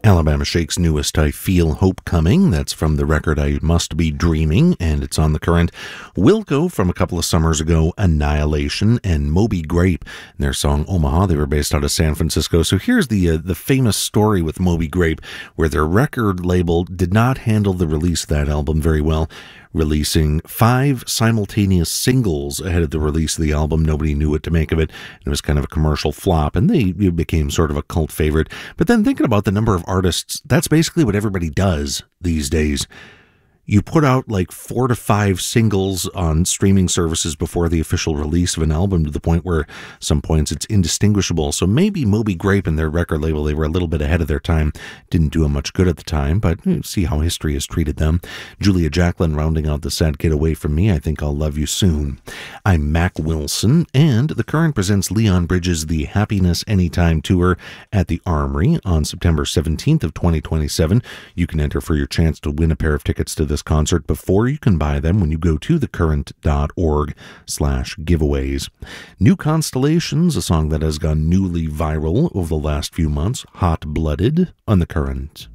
Alabama Shake's newest I Feel Hope Coming. That's from the record I Must Be Dreaming, and it's on the current. Wilco from a couple of summers ago, Annihilation, and Moby Grape, and their song Omaha. They were based out of San Francisco. So here's the famous story with Moby Grape, where their record label did not handle the release of that album very well, releasing 5 simultaneous singles ahead of the release of the album. Nobody knew what to make of it. It was kind of a commercial flop, and they became sort of a cult favorite. But then thinking about the number of artists, that's basically what everybody does these days. You put out like 4 to 5 singles on streaming services before the official release of an album, to the point where some points it's indistinguishable. So maybe Moby Grape and their record label, they were a little bit ahead of their time. Didn't do them much good at the time, but see how history has treated them. Julia Jacklin rounding out the set, Get Away From Me, I Think I'll Love You Soon. I'm Mac Wilson, and The Current presents Leon Bridges' The Happiness Anytime Tour at the Armory on September 17th of 2027. You can enter for your chance to win a pair of tickets to this concert before you can buy them when you go to thecurrent.org/giveaways. New Constellations, a song that has gone newly viral over the last few months, Hot Blooded, on The Current.